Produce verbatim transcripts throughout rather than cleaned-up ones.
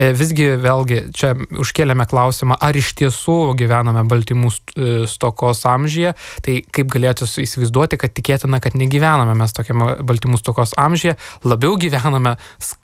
Visgi vėlgi čia užkėlėme klausimą, ar iš tiesų gyvename baltymų stokos amžiuje, tai kaip galėtų įsivaizduoti, kad tikėtina, kad negyvename mes tokiame baltymų stokos amžiuje, labiau gyvename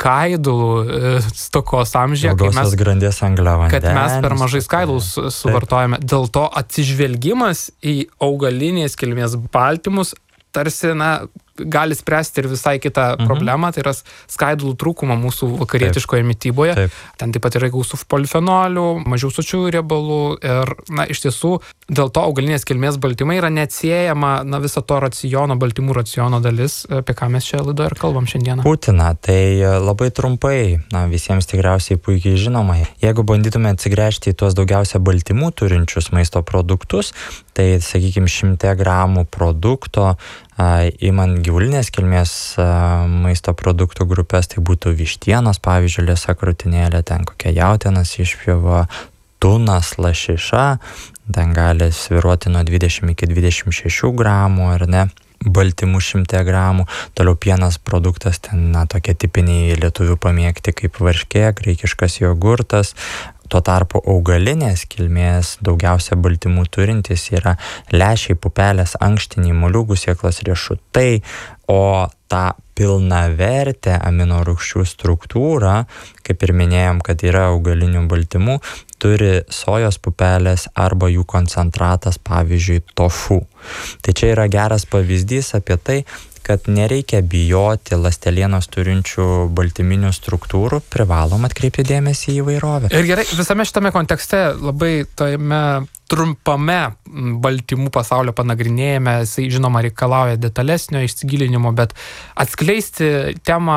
skaidulų stokos amžiuje, kai mes, grandies angliavandenis, kad mes per mažai skaidulus suvartojame. Dėl to atsižvelgimas į augalinės kilmės baltymus tarsi, na, gali spręsti ir visai kitą mhm. problemą, tai yra skaidulų trūkumą mūsų vakarietiškoje mityboje. Taip. Ten taip pat yra gausų polifenolių, mažiau sočiųjų riebalų ir, na, iš tiesų, dėl to augalinės kilmės baltymai yra neatsiejama, na, viso to raciono, baltymų raciono dalis, apie ką mes čia laidoje ir kalbam šiandieną. Būtina, tai labai trumpai, na, visiems tikriausiai puikiai žinoma, jeigu bandytume atsigręžti į tuos daugiausia baltymų turinčius maisto produktus, tai, sakykime, šimte gramų produkto, įmant gyvulinės kilmės maisto produktų grupės, tai būtų vištienos, pavyzdžiui, liesa krūtinėlė, ten kokia jautienos išpjova, tunas, lašiša, ten gali svyruoti nuo dvidešimt iki dvidešimt šešių gramų, ar ne, baltymų šimte gramų, toliau pienas produktas, ten, na, tokie tipiniai lietuvių pamėgti kaip varškė, graikiškas jogurtas. Tuo tarpu augalinės kilmės daugiausia baltymų turintys yra lęšiai, pupelės, ankštiniai, moliūgų sėklos riešutai, o tą pilnavertę aminorūgščių struktūrą, kaip ir minėjom, kad yra augalinių baltymų, turi sojos pupelės arba jų koncentratas, pavyzdžiui, tofu. Tai čia yra geras pavyzdys apie tai, kad nereikia bijoti ląstelienos turinčių baltyminių struktūrų, privalom atkreipti dėmesį į įvairovę. Ir gerai, visame šitame kontekste labai tame trumpame baltymų pasaulio panagrinėjime, jisai žinoma reikalauja detalesnio išsigilinimo, bet atskleisti temą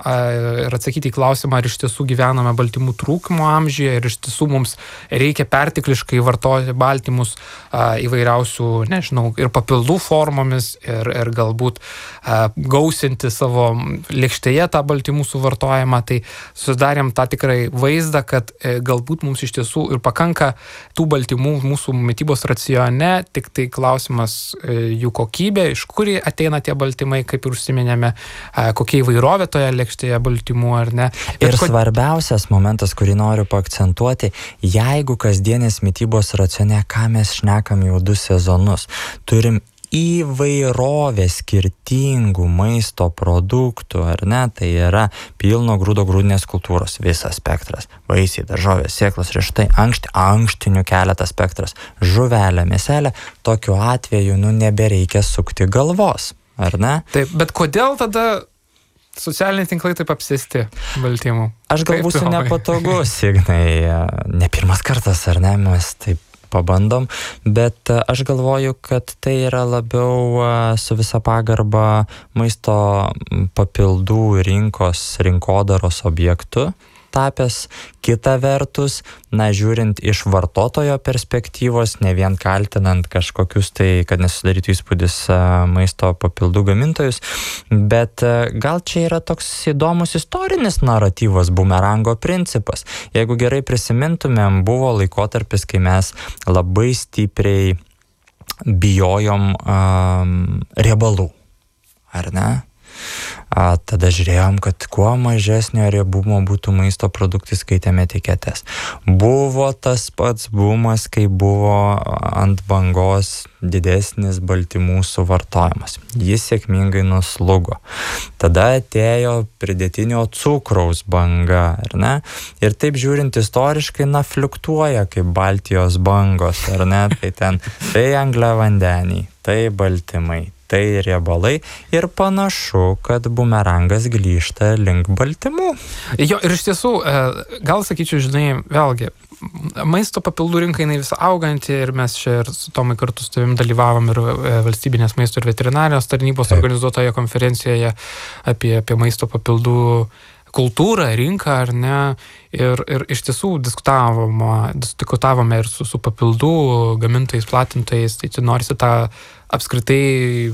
ir atsakyti į klausimą, ar iš tiesų gyvename baltymų trūkumo amžiuje ir iš tiesų mums reikia pertekliškai vartoti baltymus įvairiausių, nežinau, ir papildų formomis ir, ir galbūt gausinti savo lėkštėje tą baltymų suvartojimą, tai susidarėm tą tikrai vaizdą, kad galbūt mums iš tiesų ir pakanka tų baltymų mūsų mitybos racione, tik tai klausimas jų kokybė, iš kur ateina tie baltymai, kaip ir užsiminėme, kokia įvairovė toje lėkštėje baltymų, ar ne. Bet ir kod... svarbiausias momentas, kurį noriu paakcentuoti, jeigu kasdienės mitybos racione, ką mes šnekam jau du sezonus, turim įvairovė skirtingų maisto produktų, ar ne, tai yra pilno grūdo grūdinės kultūros visas spektras, vaisiai, daržovės, sėklos, riešutai, ankšti, ankštinių keletas spektras, žuvelė, mėselė, tokiu atveju, nu, nebereikia sukti galvos, ar ne? Taip, bet kodėl tada socialiniai tinklai taip apsėsti baltymų? Aš gal būsiu nepatogus, Ignai, ne pirmas kartas, ar ne, mes taip pabandom, bet aš galvoju, kad tai yra labiau su visa pagarba maisto papildų rinkos, rinkodaros objektu tapęs. Kita vertus, na, žiūrint iš vartotojo perspektyvos, ne vien kaltinant kažkokius tai, kad nesudarytų įspūdis maisto papildų gamintojus, bet gal čia yra toks įdomus istorinis naratyvas, bumerango principas. Jeigu gerai prisimintumėm, buvo laikotarpis, kai mes labai stipriai bijojom um, riebalų, ar ne? A, tada žiūrėjom, kad kuo mažesnio riebumo būtų maisto produktai, skaitėme etiketes. Buvo tas pats bumas, kai buvo ant bangos didesnis baltymų suvartojimas. Jis sėkmingai nuslugo. Tada atėjo pridėtinio cukraus banga, ar ne? Ir taip žiūrint istoriškai, na, fliuktuoja kaip Baltijos bangos, ar ne? Tai ten tai angliavandeniai, tai baltymai, tai riebalai ir panašu, kad bumerangas grįžta link baltymų. Jo, ir iš tiesų, gal sakyčiau, žinai, vėlgi, maisto papildų rinka jinai vis auganti ir mes čia ir su Tomai kartu su tavim dalyvavom ir valstybinės maisto ir veterinarijos tarnybos Taip. organizuotoje konferencijoje apie, apie maisto papildų kultūrą, rinką, ar ne, ir, ir iš tiesų diskutavome, diskutavome ir su, su papildų gamintojais, platintojais, tai čia norisi tą apskritai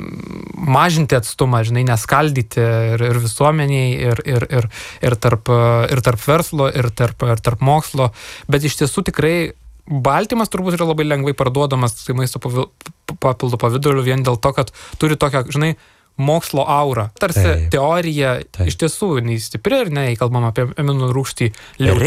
mažinti atstumą, žinai, neskaldyti ir, ir visuomeniai, ir, ir, ir, ir, tarp, ir tarp verslo, ir tarp, ir tarp mokslo, bet iš tiesų tikrai baltymas turbūt yra labai lengvai parduodamas tai maisto papildų pavidalu vien dėl to, kad turi tokią, žinai, mokslo aura. Tarsi Taip. teorija Taip. iš tiesų jinai stipri ir ne, kalbam apie aminų rūgštį leuciną.